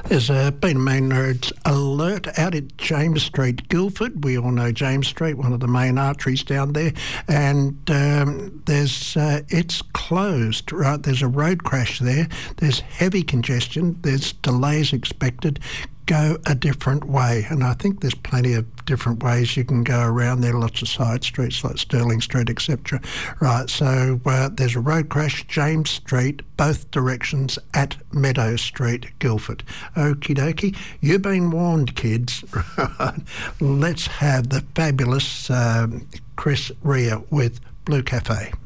There's been a main roads alert out at James Street, Guildford. We all know James Street, one of the main arteries down there, and it's closed. Right, there's a road crash there. There's heavy congestion. There's delays expected. Go a different way, and I think there's plenty of different ways you can go around there. Lots of side streets like Stirling Street, etc. Right, so there's a road crash, James Street, both directions at Meadow Street, Guildford. Okie dokie, you've been warned, kids. Let's have the fabulous Chris Rea with Blue Cafe.